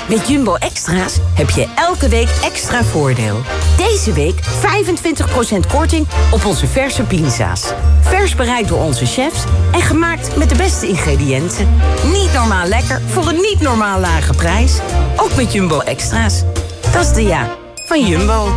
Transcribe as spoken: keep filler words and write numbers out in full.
Met Jumbo Extra's heb je elke week extra voordeel. Deze week vijfentwintig procent korting op onze verse pizza's. Vers bereid door onze chefs en gemaakt met de beste ingrediënten. Niet normaal lekker voor een niet normaal lage prijs. Ook met Jumbo Extra's. Dat is de ja van Jumbo.